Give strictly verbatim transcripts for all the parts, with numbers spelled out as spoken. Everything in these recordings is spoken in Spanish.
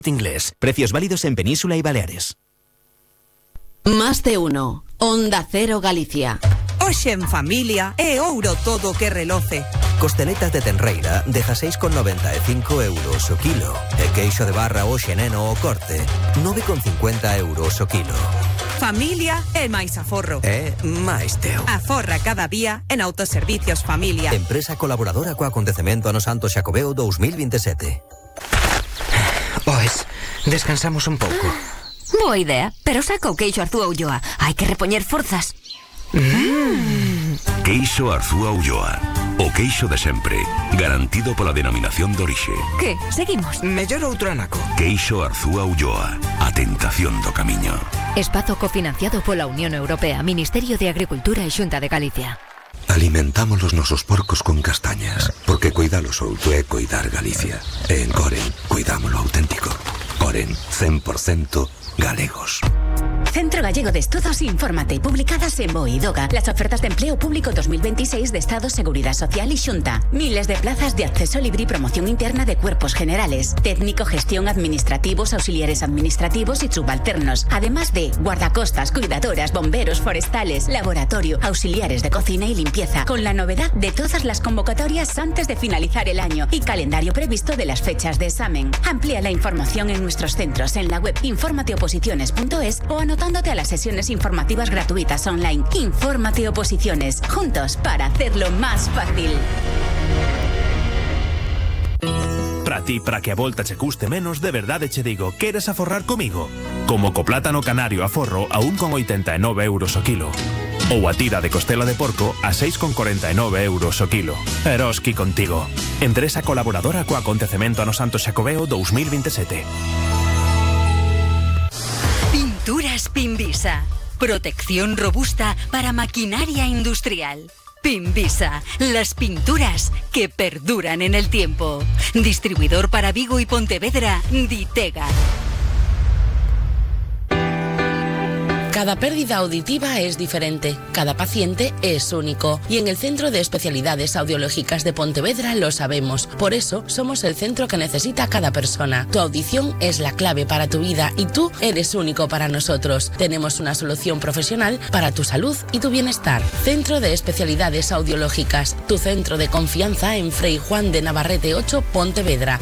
Inglés. Precios válidos en Península y Baleares. Más de uno. Onda Cero Galicia. Hoxe en familia é ouro todo que reloce. Costeletas de tenreira dezaseis con noventa e cinco euros o kilo. E queixo de barra hoxe neno o corte, nove con cincuenta euros o kilo. Familia é máis aforro. É máis teo. Aforra cada día en Autoservicios Familia. Empresa colaboradora co acontecemento ano Santo Xacobeo dos mil veintisiete. Pois, descansamos un pouco. Boa idea, pero saca o queixo Arzúa Ulloa. Hai que repoñer forzas. Mm. Queixo Arzúa Ulloa. O queixo de sempre, garantido pola denominación de orixe. Que? Seguimos? Mellor outro anaco. Queixo Arzúa Ulloa. A tentación do camiño. Espazo cofinanciado pola Unión Europea, Ministerio de Agricultura e Xunta de Galicia. Alimentamos os nosos porcos con castañas, porque cuidalos outro é cuidar Galicia. E en Coren, cuidámolo auténtico. Coren, cen por cento galegos. Centro Gallego de Estudos, infórmate. Publicadas en BOE y DOGA. Las ofertas de empleo público dos mil veintiséis de Estado, Seguridad Social y Xunta. Miles de plazas de acceso libre y promoción interna de cuerpos generales. Técnico, gestión, administrativos, auxiliares administrativos y subalternos. Además de guardacostas, cuidadoras, bomberos, forestales, laboratorio, auxiliares de cocina y limpieza. Con la novedad de todas las convocatorias antes de finalizar el año y calendario previsto de las fechas de examen. Amplía la información en nuestros centros en la web infórmateoposiciones punto es o anotándote a las sesiones informativas gratuitas online. Infórmate Oposiciones, juntos para hacerlo más fácil. Para ti, para que a volta che custe menos, de verdade che digo, queres aforrar comigo? Como co plátano canario aforro a un con oitenta e nove euros o kilo. Ou a tira de costela de porco a seis con corenta e nove euros o kilo. Eroski contigo. Empresa colaboradora co acontecemento ano Santo Xacobeo dos mil veintisiete. Pinturas Pinvisa. Protección robusta para maquinaria industrial. Pinvisa, las pinturas que perduran en el tiempo. Distribuidor para Vigo y Pontevedra, Ditega. Cada pérdida auditiva es diferente, cada paciente es único y en el Centro de Especialidades Audiológicas de Pontevedra lo sabemos. Por eso somos el centro que necesita cada persona. Tu audición es la clave para tu vida y tú eres único para nosotros. Tenemos una solución profesional para tu salud y tu bienestar. Centro de Especialidades Audiológicas, tu centro de confianza en Frei Juan de Navarrete ocho, Pontevedra.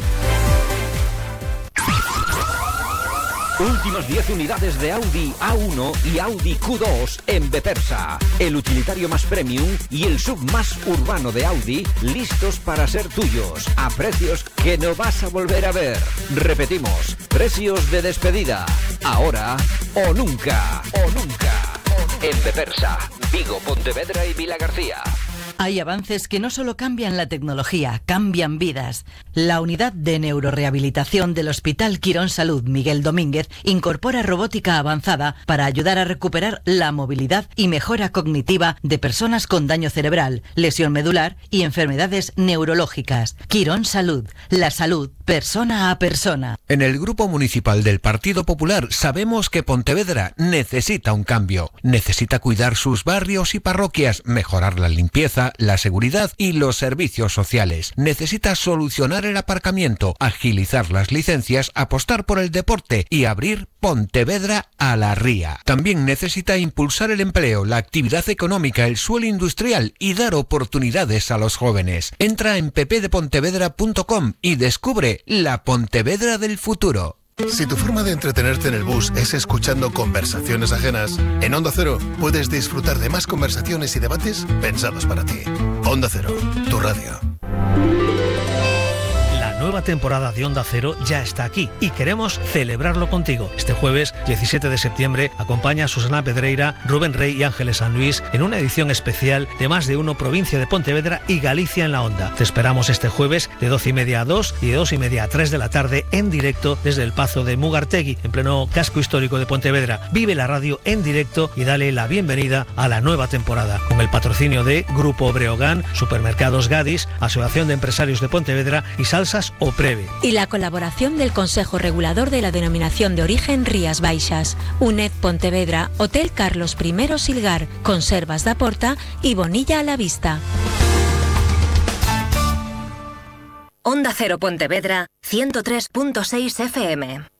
Últimas diez unidades de Audi A uno y Audi Q dos en Bepersa. El utilitario más premium y el sub más urbano de Audi listos para ser tuyos a precios que no vas a volver a ver. Repetimos, precios de despedida. Ahora o nunca. O nunca. En Bepersa, Vigo, Pontevedra y Vilagarcía. Hay avances que no solo cambian la tecnología, cambian vidas. La unidad de neurorehabilitación del Hospital Quirón Salud Miguel Domínguez incorpora robótica avanzada para ayudar a recuperar la movilidad y mejora cognitiva de personas con daño cerebral, lesión medular y enfermedades neurológicas. Quirón Salud, la salud persona a persona. En el Grupo Municipal del Partido Popular sabemos que Pontevedra necesita un cambio. Necesita cuidar sus barrios y parroquias, mejorar la limpieza, la seguridad y los servicios sociales. Necesita solucionar el aparcamiento, agilizar las licencias, apostar por el deporte y abrir Pontevedra a la ría. También necesita impulsar el empleo, la actividad económica, el suelo industrial y dar oportunidades a los jóvenes. Entra en p p de pontevedra punto com y descubre la Pontevedra del futuro. Si tu forma de entretenerte en el bus es escuchando conversaciones ajenas, en Onda Cero puedes disfrutar de más conversaciones y debates pensados para ti. Onda Cero, tu radio. La nueva temporada de Onda Cero ya está aquí y queremos celebrarlo contigo. Este jueves diecisiete de septiembre acompaña a Susana Pedreira, Rubén Rey y Ángeles San Luis en una edición especial de Más de Uno, provincia de Pontevedra y Galicia en la Onda. Te esperamos este jueves de doce y media a dos y de dos y media a tres de la tarde en directo desde el Pazo de Mugartegui, en pleno casco histórico de Pontevedra. Vive la radio en directo y dale la bienvenida a la nueva temporada, con el patrocinio de Grupo Breogán, Supermercados Gadis, Asociación de Empresarios de Pontevedra y Salsas O Preve. Y la colaboración del Consejo Regulador de la Denominación de Origen Rías Baixas, UNED Pontevedra, Hotel Carlos I Silgar, Conservas da Porta y Bonilla a la Vista. Onda Cero Pontevedra, ciento tres punto seis F M.